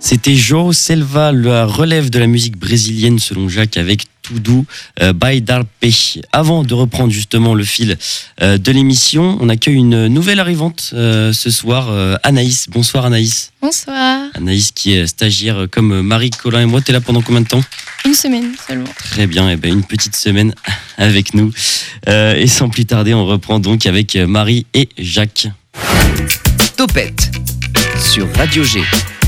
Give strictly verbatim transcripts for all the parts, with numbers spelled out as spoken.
C'était João Selva, la relève de la musique brésilienne selon Jacques avec Tudo euh, by Darpe. Avant de reprendre justement le fil euh, de l'émission, on accueille une nouvelle arrivante euh, ce soir, euh, Anaïs. Bonsoir Anaïs. Bonsoir. Anaïs qui est stagiaire comme Marie, Colin et moi. T'es là pendant combien de temps ? Une semaine seulement. Très bien, et ben une petite semaine avec nous. Euh, et sans plus tarder, on reprend donc avec Marie et Jacques. Topette sur Radio G.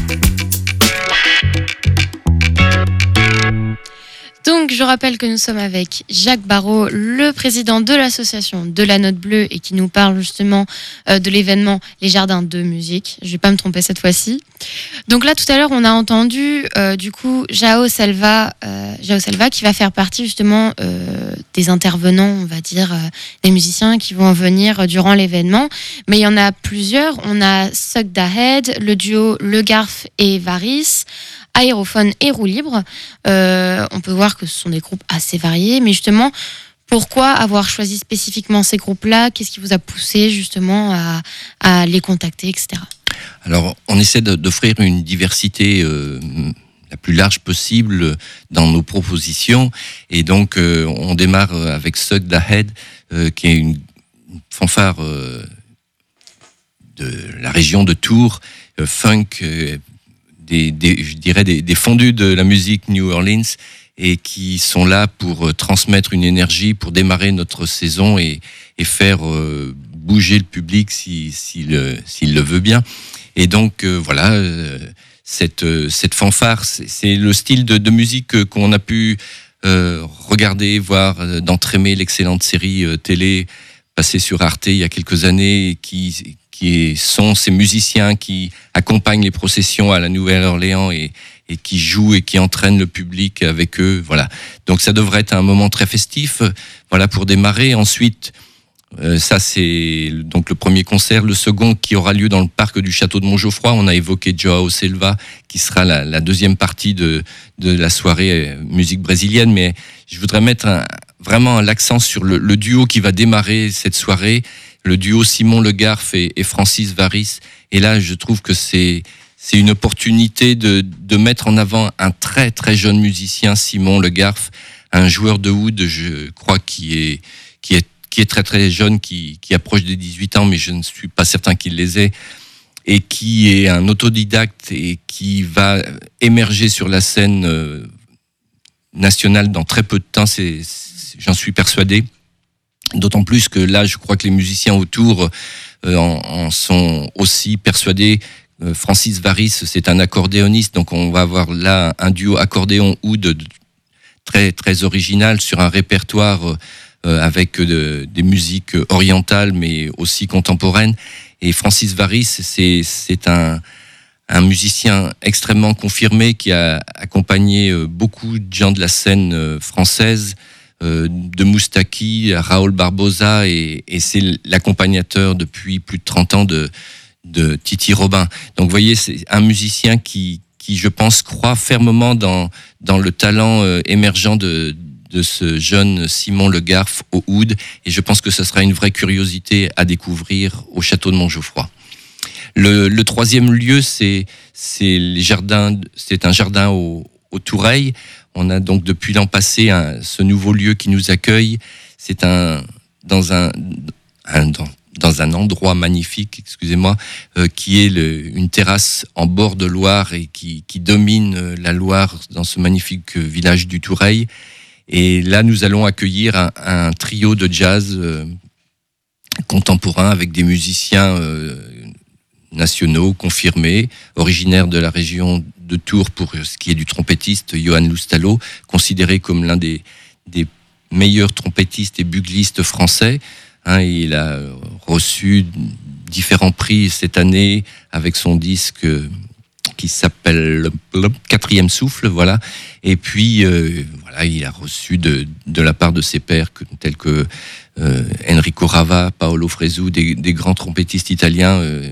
Donc, je rappelle que nous sommes avec Jacques Barrault, le président de l'association de la Note Bleue et qui nous parle justement euh, de l'événement Les Jardins de Musique. Je ne vais pas me tromper cette fois-ci. Donc là, tout à l'heure, on a entendu euh, du coup João Selva, euh, João Selva qui va faire partie justement euh, des intervenants, on va dire, euh, des musiciens qui vont venir durant l'événement. Mais il y en a plusieurs. On a Suck the Head, le duo Le Garf et Varis, Aérophone et Roue Libre. Euh, on peut voir que ce sont des groupes assez variés, mais justement, pourquoi avoir choisi spécifiquement ces groupes-là ? Qu'est-ce qui vous a poussé justement à, à les contacter, et cetera. Alors, on essaie de, d'offrir une diversité euh, la plus large possible dans nos propositions, et donc euh, on démarre avec Suck the Head, euh, qui est une fanfare euh, de la région de Tours, euh, funk. Euh, Des, des, je dirais des, des fondus de la musique New Orleans et qui sont là pour transmettre une énergie, pour démarrer notre saison et, et faire euh, bouger le public si, si le, s'il le veut bien. Et donc euh, voilà, euh, cette, euh, cette fanfare, c'est, c'est le style de, de musique qu'on a pu euh, regarder, voir dans Trémé, l'excellente série euh, télé passée sur Arte il y a quelques années, et qui qui sont ces musiciens qui accompagnent les processions à la Nouvelle-Orléans et, et qui jouent et qui entraînent le public avec eux. Voilà. Donc ça devrait être un moment très festif. Voilà pour démarrer. Ensuite, euh, ça c'est donc le premier concert. Le second qui aura lieu dans le parc du château de Montgeoffroy. On a évoqué João Selva qui sera la, la deuxième partie de, de la soirée euh, musique brésilienne. Mais je voudrais mettre un, vraiment l'accent sur le, le duo qui va démarrer cette soirée. Le duo Simon Le Garf et, et Francis Varis. Et là, je trouve que c'est, c'est une opportunité de, de mettre en avant un très très jeune musicien, Simon Le Garf, un joueur de oud, je crois, qui est, qui est, qui est très très jeune, qui, qui approche des dix-huit ans, mais je ne suis pas certain qu'il les ait, et qui est un autodidacte et qui va émerger sur la scène euh, nationale dans très peu de temps, c'est, c'est, j'en suis persuadé. D'autant plus que là, je crois que les musiciens autour euh, en, en sont aussi persuadés. Euh, Francis Varis, c'est un accordéoniste, donc on va avoir là un duo accordéon-oud très très original sur un répertoire euh, avec de, des musiques orientales, mais aussi contemporaines. Et Francis Varis, c'est c'est un un musicien extrêmement confirmé qui a accompagné beaucoup de gens de la scène française, de Moustaki à Raoul Barbosa, et, et c'est l'accompagnateur depuis plus de trente ans de, de Titi Robin. Donc vous voyez, c'est un musicien qui, qui je pense, croit fermement dans, dans le talent euh, émergent de, de ce jeune Simon Le Garf au oud, et je pense que ce sera une vraie curiosité à découvrir au château de Montgeoffroy. Le, le troisième lieu, c'est, c'est, les jardins, c'est un jardin au, au Toureil. On a donc depuis l'an passé un, ce nouveau lieu qui nous accueille. C'est un dans un, un dans, dans un endroit magnifique, excusez-moi, euh, qui est le, une terrasse en bord de Loire et qui, qui domine la Loire dans ce magnifique village du Toureil. Et là, nous allons accueillir un, un trio de jazz euh, contemporain avec des musiciens euh, nationaux confirmés, originaires de la région de Tours pour ce qui est du trompettiste Johan Loustalo, considéré comme l'un des, des meilleurs trompettistes et buglistes français. Hein, il a reçu différents prix cette année avec son disque qui s'appelle le Quatrième Souffle, voilà. Et puis euh, voilà, il a reçu de, de la part de ses pairs tels que euh, Enrico Rava, Paolo Fresu, des, des grands trompettistes italiens, euh,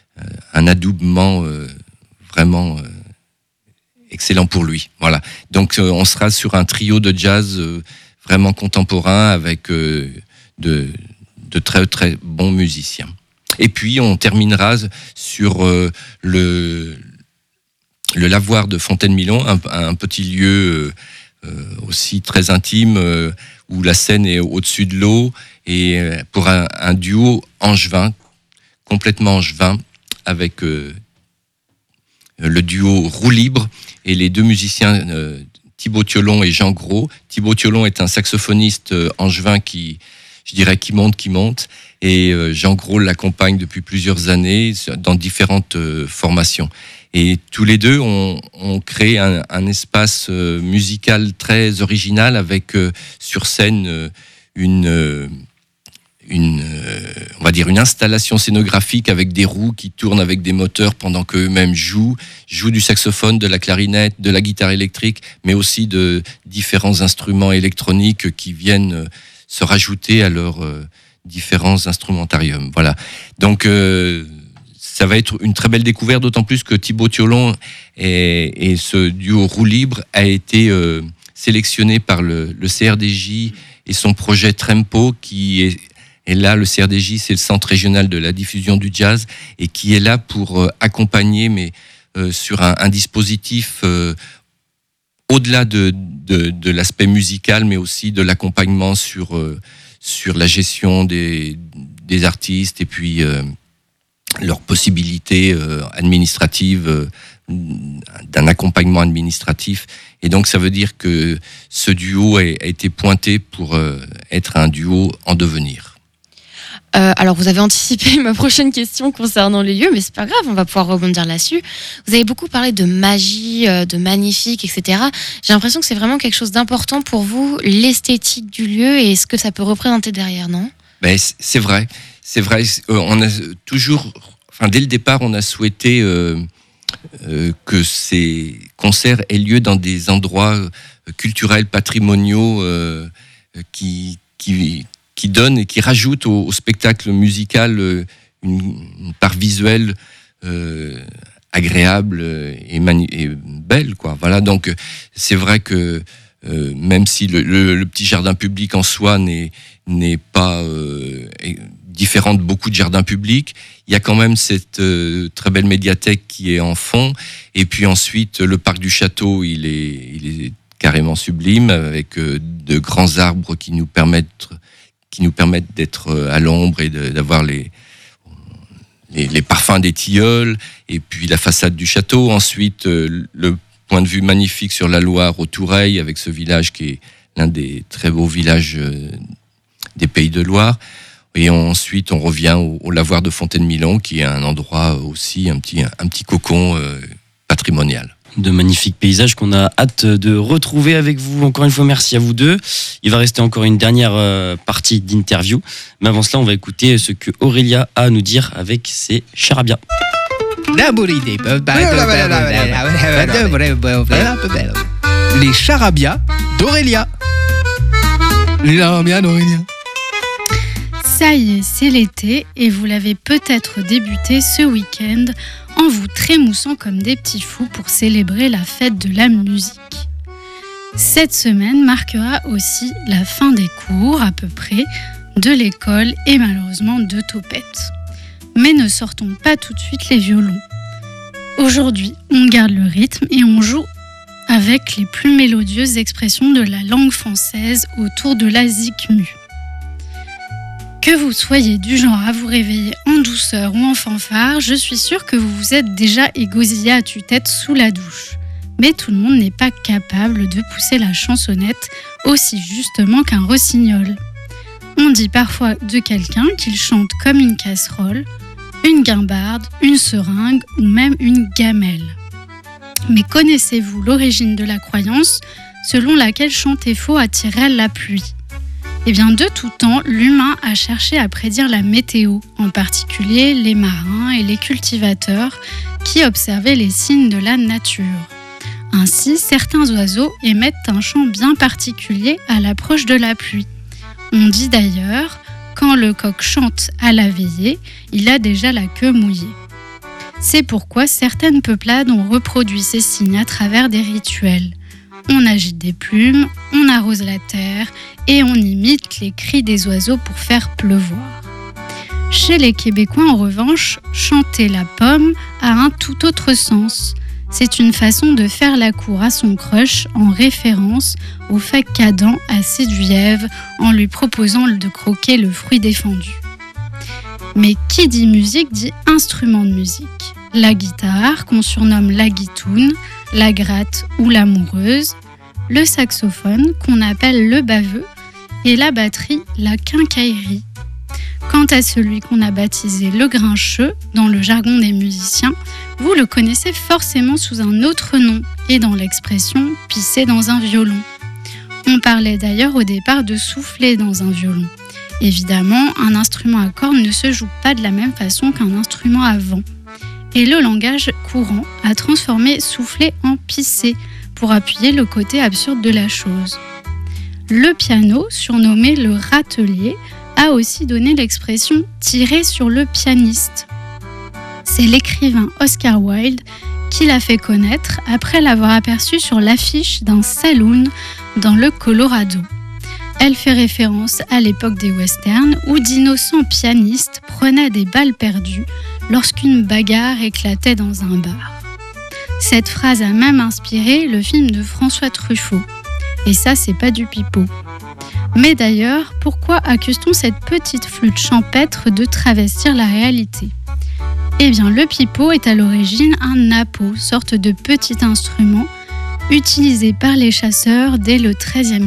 un adoubement euh, vraiment euh, excellent pour lui. Voilà. Donc euh, on sera sur un trio de jazz euh, vraiment contemporain avec euh, de, de très très bons musiciens. Et puis on terminera sur euh, le le lavoir de Fontaine-Milon, un, un petit lieu euh, aussi très intime euh, où la Seine est au-dessus de l'eau, et euh, pour un, un duo angevin, complètement angevin, avec euh, le duo Roue Libre et les deux musiciens euh, Thibaut Thiolon et Jean Gros. Thibaut Thiolon est un saxophoniste euh, angevin qui, je dirais, qui monte, qui monte, et euh, Jean Gros l'accompagne depuis plusieurs années dans différentes euh, formations. Et tous les deux ont, ont créé un, un espace euh, musical très original avec euh, sur scène euh, une euh, une euh, on va dire une installation scénographique avec des roues qui tournent avec des moteurs pendant qu'eux-mêmes jouent, jouent du saxophone, de la clarinette, de la guitare électrique, mais aussi de différents instruments électroniques qui viennent euh, se rajouter à leurs euh, différents instrumentariums. Voilà. Donc euh, ça va être une très belle découverte, d'autant plus que Thibaut Thiolon et, et ce duo Roue Libre a été euh, sélectionné par le, le C R D J et son projet Trempo, qui est, est là. Le C R D J, c'est le Centre régional de la diffusion du jazz, et qui est là pour euh, accompagner, mais euh, sur un, un dispositif euh, au-delà de, de, de l'aspect musical, mais aussi de l'accompagnement sur, euh, sur la gestion des, des artistes, et puis euh, leurs possibilités euh, administratives, euh, d'un accompagnement administratif. Et donc ça veut dire que ce duo a, a été pointé pour euh, être un duo en devenir. Euh, alors vous avez anticipé ma prochaine question concernant les lieux, mais c'est pas grave, on va pouvoir rebondir là-dessus. Vous avez beaucoup parlé de magie, euh, de magnifique, et cetera. J'ai l'impression que c'est vraiment quelque chose d'important pour vous, l'esthétique du lieu et ce que ça peut représenter derrière, non ? Ben, c'est vrai, c'est vrai. On a toujours, enfin dès le départ, on a souhaité euh, euh, que ces concerts aient lieu dans des endroits culturels, patrimoniaux, euh, qui qui qui donnent et qui rajoutent au, au spectacle musical une, une part visuelle euh, agréable et, mani- et belle, quoi. Voilà. Donc c'est vrai que euh, même si le, le, le petit jardin public en soi n'est n'est pas euh, différent de beaucoup de jardins publics, il y a quand même cette euh, très belle médiathèque qui est en fond, et puis ensuite le parc du château, il est, il est carrément sublime, avec euh, de grands arbres qui nous permettent, qui nous permettent d'être à l'ombre et de, d'avoir les, les, les parfums des tilleuls, et puis la façade du château, ensuite euh, le point de vue magnifique sur la Loire au Toureil, avec ce village qui est l'un des très beaux villages euh, des Pays de Loire. Et ensuite, on revient au, au lavoir de Fontaine-Milon, qui est un endroit aussi, un petit, un petit cocon euh, patrimonial. De magnifiques paysages qu'on a hâte de retrouver avec vous. Encore une fois, merci à vous deux. Il va rester encore une dernière euh, partie d'interview. Mais avant cela, on va écouter ce que Aurélia a à nous dire avec ses charabia. Les charabia d'Aurélia. Les charabia d'Aurélia. Ça y est, c'est l'été et vous l'avez peut-être débuté ce week-end en vous trémoussant comme des petits fous pour célébrer la fête de la musique. Cette semaine marquera aussi la fin des cours, à peu près, de l'école et malheureusement de Topette. Mais ne sortons pas tout de suite les violons. Aujourd'hui, on garde le rythme et on joue avec les plus mélodieuses expressions de la langue française autour de la zikmu. Que vous soyez du genre à vous réveiller en douceur ou en fanfare, je suis sûre que vous vous êtes déjà égosillé à tue-tête sous la douche. Mais tout le monde n'est pas capable de pousser la chansonnette aussi justement qu'un rossignol. On dit parfois de quelqu'un qu'il chante comme une casserole, une guimbarde, une seringue ou même une gamelle. Mais connaissez-vous l'origine de la croyance selon laquelle chanter faux attirait la pluie ? Eh bien, de tout temps, l'humain a cherché à prédire la météo, en particulier les marins et les cultivateurs qui observaient les signes de la nature. Ainsi, certains oiseaux émettent un chant bien particulier à l'approche de la pluie. On dit d'ailleurs, quand le coq chante à la veillée, il a déjà la queue mouillée. C'est pourquoi certaines peuplades ont reproduit ces signes à travers des rituels. On agite des plumes, on arrose la terre et on imite les cris des oiseaux pour faire pleuvoir. Chez les Québécois, en revanche, chanter la pomme a un tout autre sens. C'est une façon de faire la cour à son crush en référence au fait qu'Adam a séduit Ève en lui proposant de croquer le fruit défendu. Mais qui dit musique dit instrument de musique. La guitare, qu'on surnomme la guitoune, la gratte ou l'amoureuse, le saxophone, qu'on appelle le baveux, et la batterie, la quincaillerie. Quant à celui qu'on a baptisé le grincheux, dans le jargon des musiciens, vous le connaissez forcément sous un autre nom et dans l'expression « pisser dans un violon ». On parlait d'ailleurs au départ de souffler dans un violon. Évidemment, un instrument à cordes ne se joue pas de la même façon qu'un instrument à vent. Et le langage courant a transformé souffler en pisser pour appuyer le côté absurde de la chose. Le piano, surnommé le râtelier, a aussi donné l'expression « tirer sur le pianiste ». C'est l'écrivain Oscar Wilde qui l'a fait connaître après l'avoir aperçu sur l'affiche d'un saloon dans le Colorado. Elle fait référence à l'époque des westerns où d'innocents pianistes prenaient des balles perdues lorsqu'une bagarre éclatait dans un bar. Cette phrase a même inspiré le film de François Truffaut. Et ça, c'est pas du pipeau. Mais d'ailleurs, pourquoi accuse-t-on cette petite flûte champêtre de travestir la réalité ? Eh bien, le pipeau est à l'origine un napo, sorte de petit instrument utilisé par les chasseurs dès le treizième